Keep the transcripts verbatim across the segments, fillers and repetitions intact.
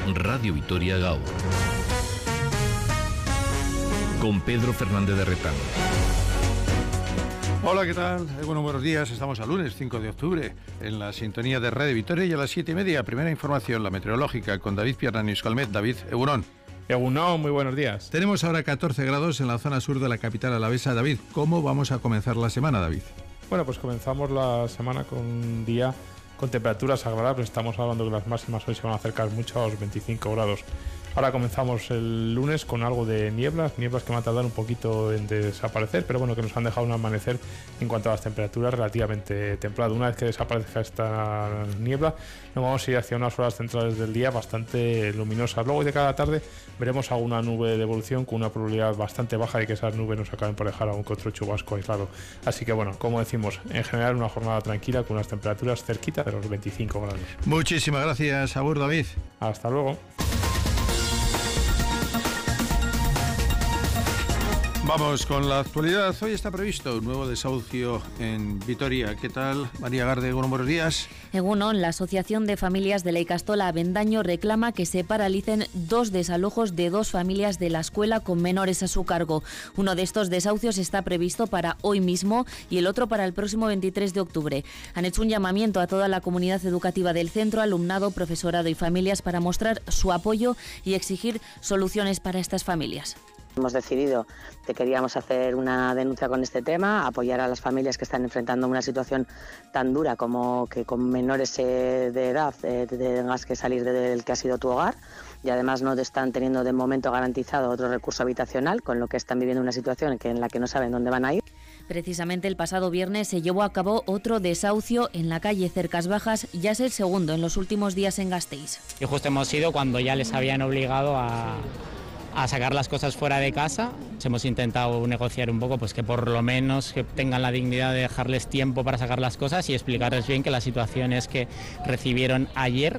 Radio Vitoria Gaur. Con Pedro Fernández de Retán. Hola, ¿qué tal? Eh, bueno, buenos días. Estamos a lunes cinco de octubre en la sintonía de Radio Vitoria y a las siete y media, primera información, la meteorológica, con David Piarán y Euskalmet. David, egunon. Egunon, muy buenos días. Tenemos ahora catorce grados en la zona sur de la capital alavesa. David, ¿cómo vamos a comenzar la semana, David? Bueno, pues comenzamos la semana con un día con temperaturas agradables. Estamos hablando que las máximas hoy se van a acercar mucho a los veinticinco grados. Ahora comenzamos el lunes con algo de nieblas, nieblas que van a tardar un poquito en desaparecer, pero bueno, que nos han dejado un amanecer en cuanto a las temperaturas relativamente templado. Una vez que desaparezca esta niebla, nos vamos a ir hacia unas horas centrales del día bastante luminosas. Luego de cada tarde veremos alguna nube de evolución con una probabilidad bastante baja de que esas nubes nos acaben por dejar algún que otro chubasco aislado. Así que bueno, como decimos, en general una jornada tranquila con unas temperaturas cerquita de los veinticinco grados. Muchísimas gracias, Agur, David. Hasta luego. Vamos con la actualidad. Hoy está previsto un nuevo desahucio en Vitoria. ¿Qué tal, María Garde? Buenos días. Egunon, la Asociación de Familias de la Ikastola Avendaño reclama que se paralicen dos desalojos de dos familias de la escuela con menores a su cargo. Uno de estos desahucios está previsto para hoy mismo y el otro para el próximo veintitrés de octubre. Han hecho un llamamiento a toda la comunidad educativa del centro, alumnado, profesorado y familias para mostrar su apoyo y exigir soluciones para estas familias. Hemos decidido que queríamos hacer una denuncia con este tema, apoyar a las familias que están enfrentando una situación tan dura como que con menores eh, de edad eh, tengas que salir del que ha sido tu hogar y además no te están teniendo de momento garantizado otro recurso habitacional, con lo que están viviendo una situación en la que no saben dónde van a ir. Precisamente el pasado viernes se llevó a cabo otro desahucio en la calle Cercas Bajas, ya es el segundo en los últimos días en Gasteiz. Y justo hemos ido cuando ya les habían obligado a... a sacar las cosas fuera de casa. Hemos intentado negociar un poco, pues que por lo menos que tengan la dignidad de dejarles tiempo para sacar las cosas y explicarles bien que la situación es que recibieron ayer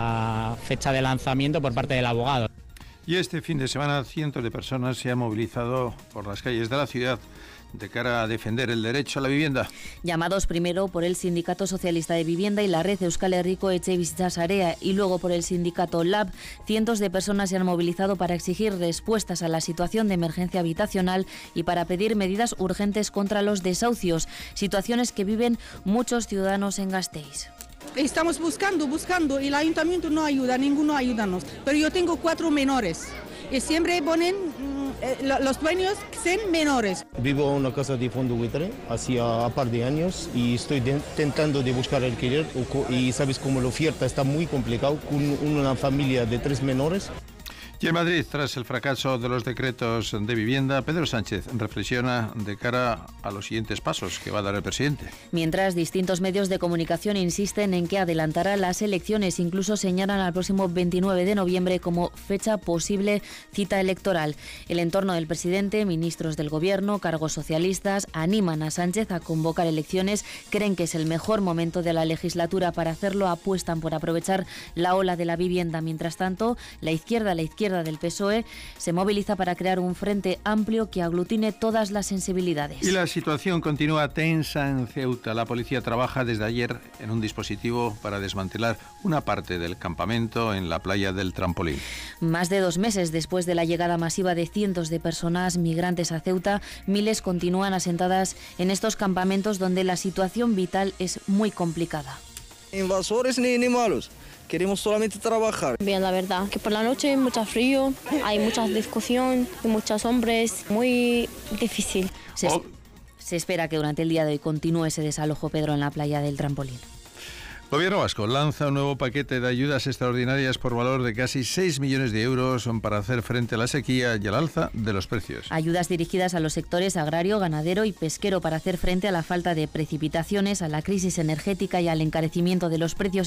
la fecha de lanzamiento por parte del abogado. Y este fin de semana cientos de personas se han movilizado por las calles de la ciudad de cara a defender el derecho a la vivienda. Llamados primero por el Sindicato Socialista de Vivienda y la red Euskal Herriko Etxebizitza Sarea y luego por el sindicato Lab, cientos de personas se han movilizado para exigir respuestas a la situación de emergencia habitacional y para pedir medidas urgentes contra los desahucios, situaciones que viven muchos ciudadanos en Gasteiz. Estamos buscando, buscando y el ayuntamiento no ayuda, ninguno ayudanos. Pero yo tengo cuatro menores y siempre ponen eh, los dueños son menores. Vivo en una casa de fondo buitre hacía un par de años y estoy de, intentando de buscar alquiler y sabes cómo la oferta está muy complicado con una familia de tres menores. Y en Madrid, tras el fracaso de los decretos de vivienda, Pedro Sánchez reflexiona de cara a los siguientes pasos que va a dar el presidente. Mientras distintos medios de comunicación insisten en que adelantará las elecciones, incluso señalan al próximo veintinueve de noviembre como fecha posible cita electoral. El entorno del presidente, ministros del gobierno, cargos socialistas animan a Sánchez a convocar elecciones, creen que es el mejor momento de la legislatura para hacerlo, apuestan por aprovechar la ola de la vivienda. Mientras tanto, la izquierda, la izquierda del P S O E se moviliza para crear un frente amplio que aglutine todas las sensibilidades. Y la situación continúa tensa en Ceuta. La policía trabaja desde ayer en un dispositivo para desmantelar una parte del campamento en la playa del Trampolín. Más de dos meses después de la llegada masiva de cientos de personas migrantes a Ceuta, miles continúan asentadas en estos campamentos donde la situación vital es muy complicada. Invasores ni, ni malos. Queremos solamente trabajar. Bien, la verdad, que por la noche hay mucho frío, hay mucha discusión, hay muchos hombres, muy difícil. Se, oh. se espera que durante el día de hoy continúe ese desalojo, Pedro, en la playa del Trampolín. Gobierno vasco lanza un nuevo paquete de ayudas extraordinarias por valor de casi seis millones de euros para hacer frente a la sequía y al alza de los precios. Ayudas dirigidas a los sectores agrario, ganadero y pesquero para hacer frente a la falta de precipitaciones, a la crisis energética y al encarecimiento de los precios